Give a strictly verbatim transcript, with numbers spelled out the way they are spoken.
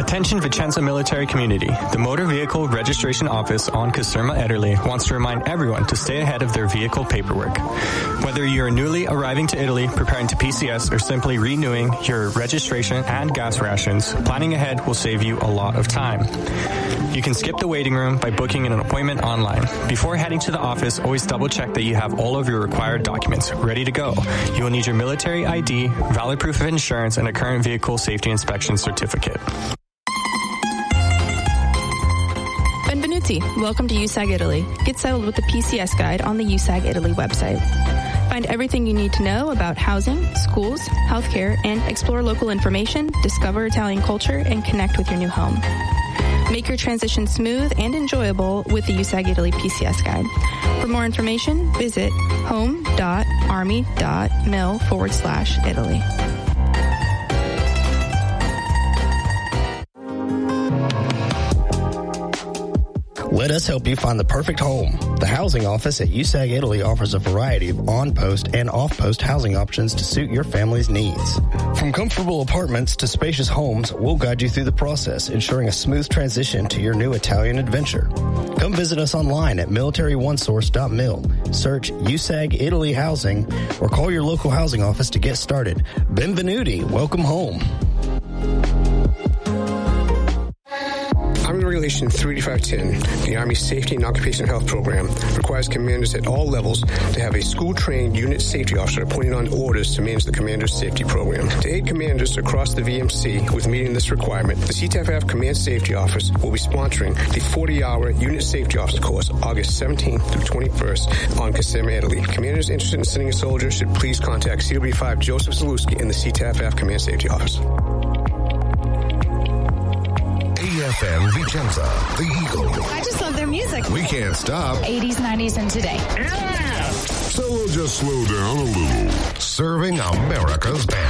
Attention Vicenza military community. The Motor Vehicle Registration Office on Caserma, Italy wants to remind everyone to stay ahead of their vehicle paperwork. Whether you are newly arriving to Italy, preparing to P C S, or simply renewing your registration and gas rations, planning ahead will save you a lot of time. You can skip the waiting room by booking an appointment online. Before heading to the office, always double check that you have all of your required documents ready to go. You will need your military I D, valid proof of insurance, and a current vehicle safety inspection certificate. Benvenuti. Welcome to U S A G Italy. Get settled with the P C S guide on the U S A G Italy website. Find everything you need to know about housing, schools, healthcare, and explore local information, discover Italian culture, and connect with your new home. Make your transition smooth and enjoyable with the U S A G Italy P C S guide. For more information, visit home.army.mil forward slash Italy. Let us help you find the perfect home. The Housing Office at U S A G Italy offers a variety of on-post and off-post housing options to suit your family's needs. From comfortable apartments to spacious homes, we'll guide you through the process, ensuring a smooth transition to your new Italian adventure. Come visit us online at military one source dot mil. Search U S A G Italy Housing or call your local housing office to get started. Benvenuti. Welcome home. Army Regulation three eighty-five ten, the Army Safety and Occupational Health Program, requires commanders at all levels to have a school-trained unit safety officer appointed on orders to manage the commander's safety program. To aid commanders across the V M C with meeting this requirement, the C T F F Command Safety Office will be sponsoring the forty-hour Unit Safety Officer course August seventeenth through twenty-first on Caserma, Italy. Commanders interested in sending a soldier should please contact C W five Joseph Zalewski in the C T F F Command Safety Office. A F M Vicenza, the Eagle. I just love their music. We can't stop. eighties, nineties, and today. Yeah! So we'll just slow down a little. Serving America's best.